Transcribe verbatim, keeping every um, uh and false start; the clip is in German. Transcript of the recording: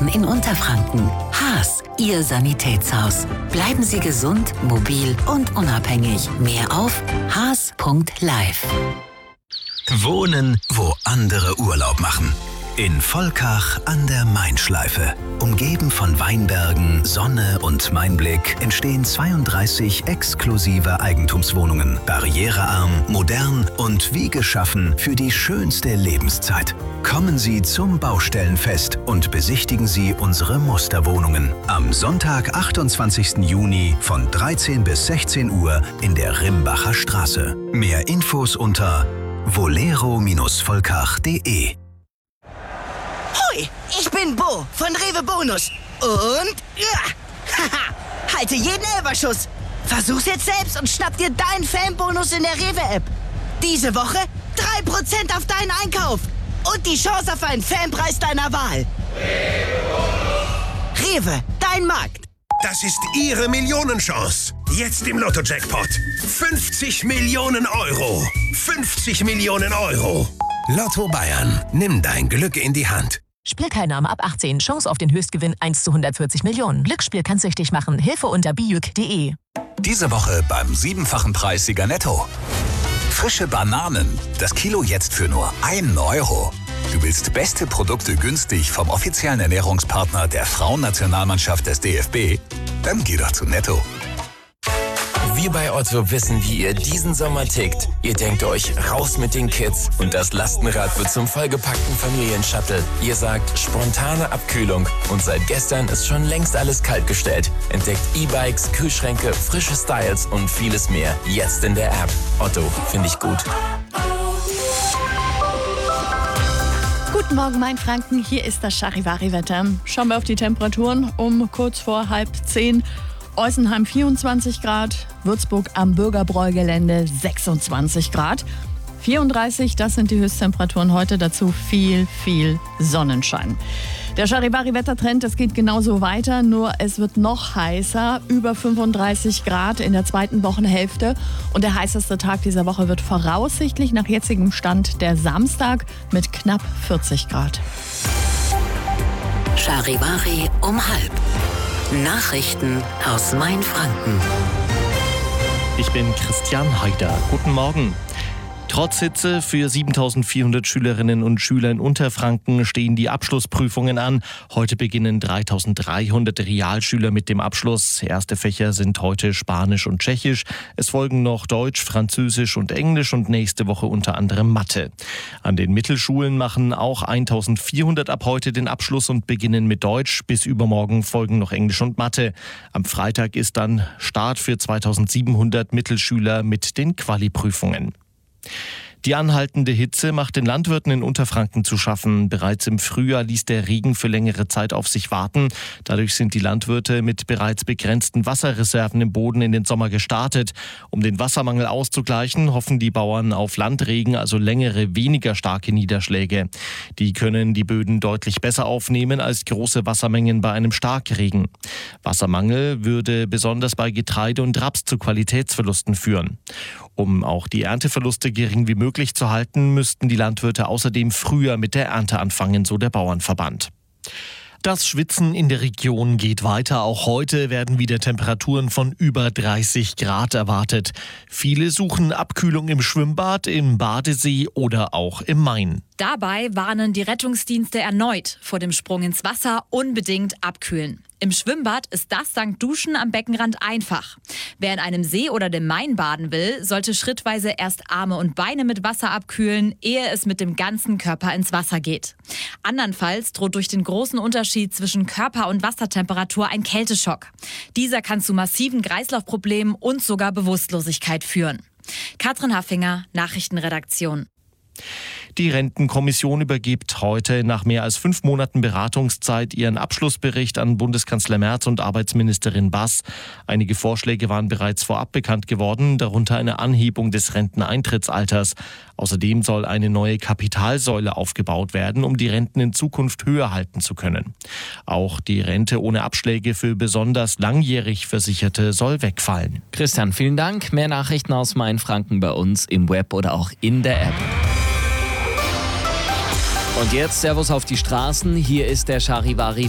Weihnachten in Unterfranken. Haas, Ihr Sanitätshaus. Bleiben Sie gesund, mobil und unabhängig. Mehr auf haas punkt live. Wohnen, wo andere Urlaub machen. In Volkach an der Main-Schleife. Umgeben von Weinbergen, Sonne und Mainblick entstehen zweiunddreißig exklusive Eigentumswohnungen. Barrierearm, modern und wie geschaffen für die schönste Lebenszeit. Kommen Sie zum Baustellenfest und besichtigen Sie unsere Musterwohnungen. Am Sonntag, achtundzwanzigsten Juni von dreizehn bis sechzehn Uhr in der Rimbacher Straße. Mehr Infos unter volero Volkach punkt de. Hoi, ich bin Bo von Rewe Bonus. Und ja, haha, halte jeden Elberschuss. Versuch's jetzt selbst und schnapp dir deinen Fanbonus in der Rewe-App. Diese Woche drei Prozent auf deinen Einkauf. Und die Chance auf einen Fanpreis deiner Wahl. Rewe, dein Markt. Das ist Ihre Millionenchance. Jetzt im Lotto-Jackpot. fünfzig Millionen Euro. fünfzig Millionen Euro. Lotto Bayern. Nimm dein Glück in die Hand. Spielteilnahme ab achtzehn. Chance auf den Höchstgewinn eins zu hundertvierzig Millionen. Glücksspiel kann süchtig machen. Hilfe unter bijuk punkt de. Diese Woche beim siebenfachen Preissieger Netto. Frische Bananen. Das Kilo jetzt für nur einen Euro. Du willst beste Produkte günstig vom offiziellen Ernährungspartner der Frauennationalmannschaft des D F B? Dann geh doch zu Netto. Wir bei Otto wissen, wie ihr diesen Sommer tickt. Ihr denkt euch, raus mit den Kids und das Lastenrad wird zum vollgepackten Familienshuttle. Ihr sagt, spontane Abkühlung und seit gestern ist schon längst alles kaltgestellt. Entdeckt E-Bikes, Kühlschränke, frische Styles und vieles mehr. Jetzt in der App. Otto, finde ich gut. Guten Morgen, Mainfranken. Hier ist das Charivari-Wetter. Schauen wir auf die Temperaturen um kurz vor halb zehn. Eusenheim vierundzwanzig Grad, Würzburg am Bürgerbräugelände sechsundzwanzig Grad. vierunddreißig, das sind die Höchsttemperaturen heute, dazu viel, viel Sonnenschein. Der Charivari-Wettertrend, das geht genauso weiter, nur es wird noch heißer, über fünfunddreißig Grad in der zweiten Wochenhälfte. Und der heißeste Tag dieser Woche wird voraussichtlich nach jetzigem Stand der Samstag mit knapp vierzig Grad. Charivari um halb. Nachrichten aus Mainfranken. Ich bin Christian Haider. Guten Morgen. Trotz Hitze für siebentausendvierhundert Schülerinnen und Schüler in Unterfranken stehen die Abschlussprüfungen an. Heute beginnen dreitausenddreihundert Realschüler mit dem Abschluss. Erste Fächer sind heute Spanisch und Tschechisch. Es folgen noch Deutsch, Französisch und Englisch und nächste Woche unter anderem Mathe. An den Mittelschulen machen auch eintausendvierhundert ab heute den Abschluss und beginnen mit Deutsch. Bis übermorgen folgen noch Englisch und Mathe. Am Freitag ist dann Start für zweitausendsiebenhundert Mittelschüler mit den Quali-Prüfungen. Die anhaltende Hitze macht den Landwirten in Unterfranken zu schaffen. Bereits im Frühjahr ließ der Regen für längere Zeit auf sich warten. Dadurch sind die Landwirte mit bereits begrenzten Wasserreserven im Boden in den Sommer gestartet. Um den Wassermangel auszugleichen, hoffen die Bauern auf Landregen, also längere, weniger starke Niederschläge. Die können die Böden deutlich besser aufnehmen als große Wassermengen bei einem Starkregen. Wassermangel würde besonders bei Getreide und Raps zu Qualitätsverlusten führen. Um auch die Ernteverluste gering wie möglich zu halten, müssten die Landwirte außerdem früher mit der Ernte anfangen, so der Bauernverband. Das Schwitzen in der Region geht weiter. Auch heute werden wieder Temperaturen von über dreißig Grad erwartet. Viele suchen Abkühlung im Schwimmbad, im Badesee oder auch im Main. Dabei warnen die Rettungsdienste erneut vor dem Sprung ins Wasser, unbedingt abkühlen. Im Schwimmbad ist das dank Duschen am Beckenrand einfach. Wer in einem See oder dem Main baden will, sollte schrittweise erst Arme und Beine mit Wasser abkühlen, ehe es mit dem ganzen Körper ins Wasser geht. Andernfalls droht durch den großen Unterschied zwischen Körper- und Wassertemperatur ein Kälteschock. Dieser kann zu massiven Kreislaufproblemen und sogar Bewusstlosigkeit führen. Katrin Haffinger, Nachrichtenredaktion. Die Rentenkommission übergibt heute nach mehr als fünf Monaten Beratungszeit ihren Abschlussbericht an Bundeskanzler Merz und Arbeitsministerin Bass. Einige Vorschläge waren bereits vorab bekannt geworden, darunter eine Anhebung des Renteneintrittsalters. Außerdem soll eine neue Kapitalsäule aufgebaut werden, um die Renten in Zukunft höher halten zu können. Auch die Rente ohne Abschläge für besonders langjährig Versicherte soll wegfallen. Christian, vielen Dank. Mehr Nachrichten aus Mainfranken bei uns im Web oder auch in der App. Und jetzt Servus auf die Straßen. Hier ist der Charivari